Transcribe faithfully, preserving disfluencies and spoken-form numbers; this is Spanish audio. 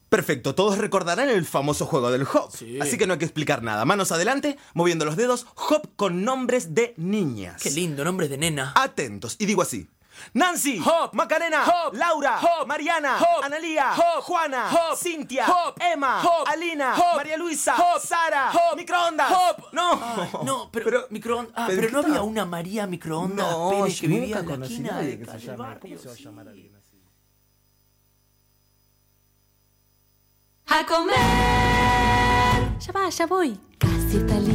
Perfecto, todos recordarán el famoso juego del hop. Sí. Así que no hay que explicar nada. Manos adelante, moviendo los dedos, hop con nombres de niñas. Qué lindo, nombres de nena. Atentos, y digo así. Nancy, Hop, Macarena, Hop, Laura, Hop, Mariana, Hop, Analía, Hop, Juana, Hop, Cintia, Hop, Emma, Hop, Alina, Hop, María Luisa, Hop, Sara, Hop, microondas. Hop. No, Ay, no, pero, microondas. Ah, pero, pero no ¿qué había tal? una María microondas No, Pérez yo que nunca vivía en la conocí esquina nadie de que se calle llame. Barrio. ¿Cómo se va a Sí. llamar alguien así? A comer. Ya va, ya voy. Casi está listo.